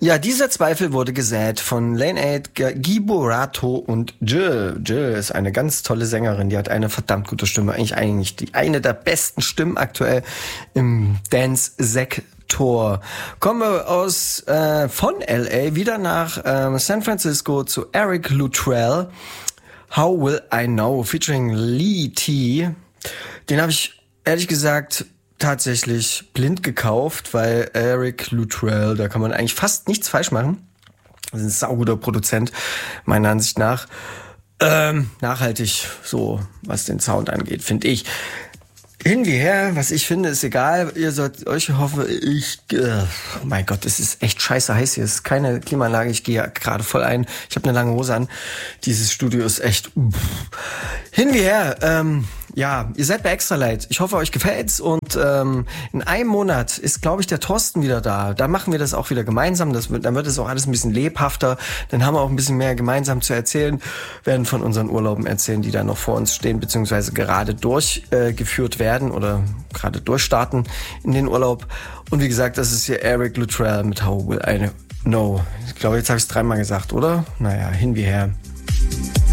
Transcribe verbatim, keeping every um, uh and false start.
Ja, dieser Zweifel wurde gesät von Lane Eight, Giborato und Jill. Jill ist eine ganz tolle Sängerin, die hat eine verdammt gute Stimme. Eigentlich eigentlich die eine der besten Stimmen aktuell im Dance-Sektor. Kommen wir aus äh, von L A wieder nach ähm, San Francisco zu Eric Luttrell. How Will I Know featuring Lee T. Den habe ich ehrlich gesagt tatsächlich blind gekauft, weil Eric Luttrell, da kann man eigentlich fast nichts falsch machen. Das ist ein sauguter Produzent, meiner Ansicht nach. Ähm, nachhaltig, so was den Sound angeht, finde ich. Hin wie her, was ich finde, ist egal. Ihr sollt euch, hoffe ich, äh, oh mein Gott, es ist echt scheiße heiß hier. Es ist keine Klimaanlage, ich gehe ja gerade voll ein. Ich habe eine lange Hose an. Dieses Studio ist echt, pff. Hin wie her, ähm, ja, ihr seid bei Extra Light. Ich hoffe, euch gefällt's und ähm, in einem Monat ist, glaube ich, der Thorsten wieder da. Da machen wir das auch wieder gemeinsam. Das wird, dann wird es auch alles ein bisschen lebhafter. Dann haben wir auch ein bisschen mehr gemeinsam zu erzählen. Werden von unseren Urlauben erzählen, die da noch vor uns stehen, beziehungsweise gerade durchgeführt äh, werden oder gerade durchstarten in den Urlaub. Und wie gesagt, das ist hier Eric Luttrell mit How Will I Know. Ich glaube, jetzt habe ich es dreimal gesagt, oder? Naja, hin wie her.